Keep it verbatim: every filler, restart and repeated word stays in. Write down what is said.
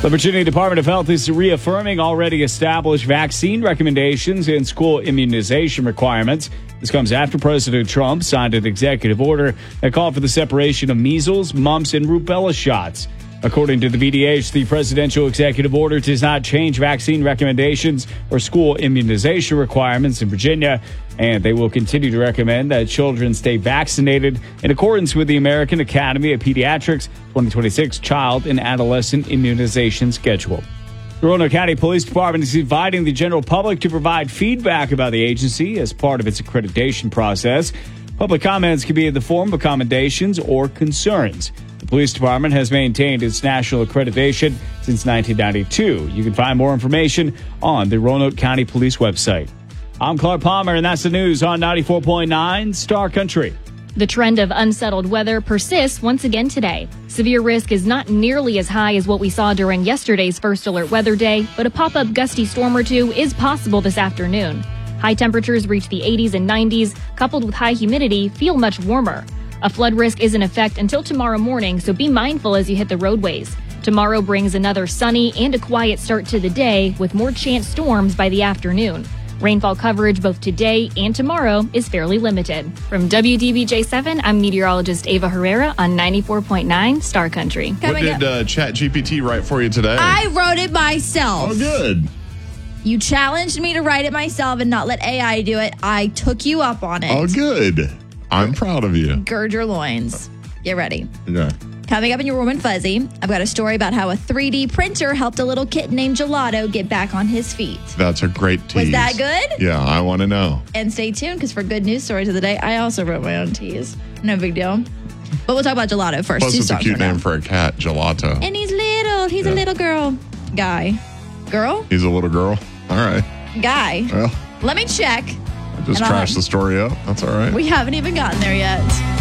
The Virginia Department of Health is reaffirming already established vaccine recommendations and school immunization requirements. This comes after President Trump signed an executive order that called for the separation of measles, mumps, and rubella shots. According to the V D H, the presidential executive order does not change vaccine recommendations or school immunization requirements in Virginia, and they will continue to recommend that children stay vaccinated in accordance with the American Academy of Pediatrics twenty twenty-six Child and Adolescent Immunization Schedule. The Roanoke County Police Department is inviting the general public to provide feedback about the agency as part of its accreditation process. Public comments can be in the form of accommodations or concerns. The police department has maintained its national accreditation since nineteen ninety-two. You can find more information on the Roanoke County Police website. I'm Clark Palmer, and that's the news on ninety-four point nine Star Country. The trend of unsettled weather persists once again today. Severe risk is not nearly as high as what we saw during yesterday's first alert weather day, but a pop-up gusty storm or two is possible this afternoon. High temperatures reach the eighties and nineties, coupled with high humidity, feel much warmer. A flood risk is in effect until tomorrow morning, so be mindful as you hit the roadways. Tomorrow brings another sunny and a quiet start to the day, with more chance storms by the afternoon. Rainfall coverage both today and tomorrow is fairly limited. From W D B J seven, I'm meteorologist Ava Herrera on ninety-four point nine Star Country. What did uh, ChatGPT write for you today? I wrote it myself. Oh, good. You challenged me to write it myself and not let A I do it. I took you up on it. Oh, good. I'm proud of you. Gird your loins. Get ready. Yeah. Coming up in your Warm and Fuzzy, I've got a story about how a three D printer helped a little kitten named Gelato get back on his feet. That's a great tease. Was that good? Yeah, I want to know. And stay tuned, because for good news stories of the day, I also wrote my own tease. No big deal. But we'll talk about Gelato first. Plus, Two it's a songs cute from now. name for a cat, Gelato. And he's little. He's Yeah. a little girl. Guy. Girl? He's a little girl. All right. Guy. Well, Let me check. I just And I'll trashed have- the story up. That's all right. We haven't even gotten there yet.